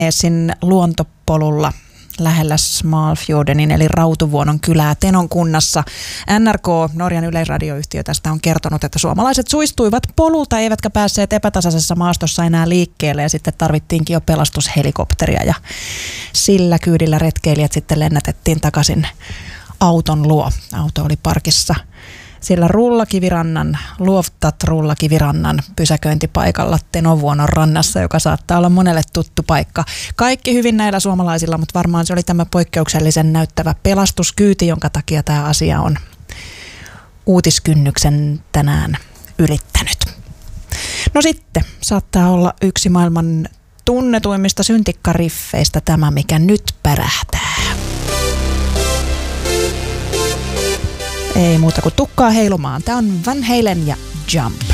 Esin luontopolulla lähellä Smalfjordenin eli Rautuvuonon kylää Tenon kunnassa. NRK, Norjan yleisradioyhtiö, tästä on kertonut, että suomalaiset suistuivat polulta eivätkä päässeet epätasaisessa maastossa enää liikkeelle ja sitten tarvittiinkin jo pelastushelikopteria ja sillä kyydillä retkeilijät sitten lennätettiin takaisin auton luo. Auto oli parkissa sillä Luoftat-Rullakivirannan pysäköintipaikalla Tenovuonon rannassa, joka saattaa olla monelle tuttu paikka. Kaikki hyvin näillä suomalaisilla, mutta varmaan se oli tämä poikkeuksellisen näyttävä pelastuskyyti, jonka takia tämä asia on uutiskynnyksen tänään ylittänyt. No sitten saattaa olla yksi maailman tunnetuimmista syntikkariffeistä tämä, mikä nyt pärähtää. Ei muuta kuin tukkaa heilumaan. Tämä on Van Halen ja Jump.